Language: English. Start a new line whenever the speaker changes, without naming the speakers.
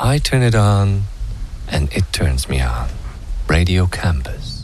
I turn it on, and it turns me on. Radio Campus.